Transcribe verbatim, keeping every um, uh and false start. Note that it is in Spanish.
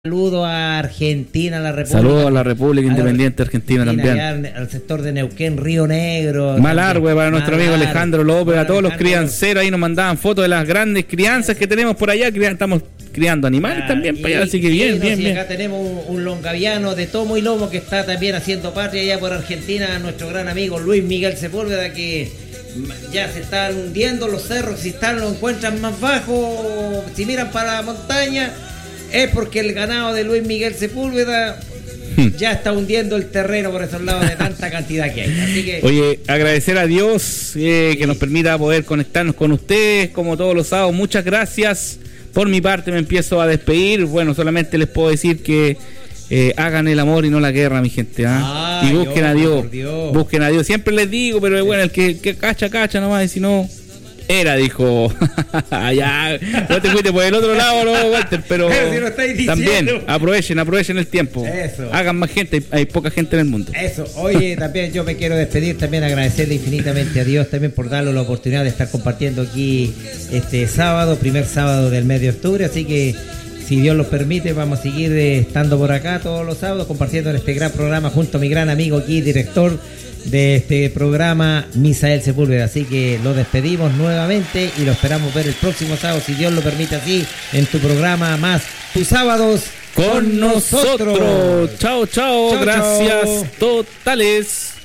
Saludo a Argentina, a la República. Saludos a la República Independiente Argentina, Argentina también. Al sector de Neuquén, Río Negro. Malargüe para nuestro amigo Alejandro López, a todos Alejandro los crianceros. Ahí nos mandaban fotos de las grandes crianzas que tenemos por allá. Estamos criando animales ah, también para allá, así que bien, bien, bien. Acá tenemos un, un longaviano de tomo y lomo que está también haciendo patria allá por Argentina. Nuestro gran amigo Luis Miguel Sepúlveda, que ya se están hundiendo los cerros. Si están, lo encuentran más bajo. Si miran para la montaña, es porque el ganado de Luis Miguel Sepúlveda ya está hundiendo el terreno por esos lados de tanta cantidad que hay. Así que, oye, agradecer a Dios eh, que nos permita poder conectarnos con ustedes como todos los sábados. Muchas gracias. Por mi parte me empiezo a despedir. Bueno, solamente les puedo decir que eh, hagan el amor y no la guerra, mi gente. ¿eh? Ah, y busquen yo, a Dios, Dios. Busquen a Dios. Siempre les digo, pero bueno, el que, que cacha, cacha nomás. Y si no... Era, dijo. Allá, no te fuiste por el otro lado, no, Walter, pero si también aprovechen, aprovechen el tiempo. Eso. Hagan más gente, hay poca gente en el mundo. Eso. Oye, también yo me quiero despedir, también agradecerle infinitamente a Dios también por darle la oportunidad de estar compartiendo aquí este sábado, primer sábado del mes de octubre, así que si Dios lo permite vamos a seguir estando por acá todos los sábados compartiendo en este gran programa junto a mi gran amigo aquí, director de este programa, Misael Sepúlveda. Así que lo despedimos nuevamente y lo esperamos ver el próximo sábado, si Dios lo permite, así en tu programa más Tus Sábados con nosotros. Chao, chao, gracias totales.